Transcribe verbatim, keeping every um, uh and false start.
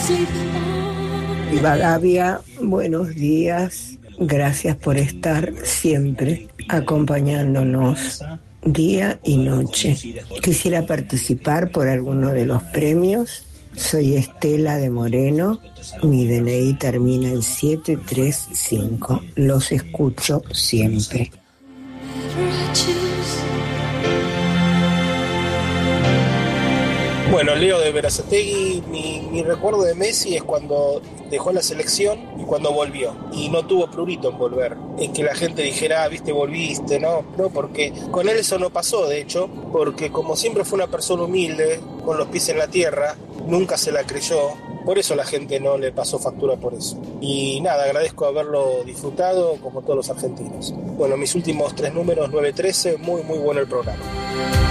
Rivadavia, buenos días. Gracias por estar siempre acompañándonos día y noche. Quisiera participar por alguno de los premios. Soy Estela de Moreno. Mi D N I termina en siete tres cinco. Los escucho siempre. Bueno, Leo de Berazategui, mi, mi recuerdo de Messi es cuando dejó la selección y cuando volvió. Y no tuvo prurito en volver. En que la gente dijera, ah, viste, volviste, ¿no? No, porque con él eso no pasó, de hecho, porque como siempre fue una persona humilde, con los pies en la tierra, nunca se la creyó. Por eso la gente no le pasó factura por eso. Y nada, agradezco haberlo disfrutado como todos los argentinos. Bueno, mis últimos tres números, nueve trece, muy muy bueno el programa.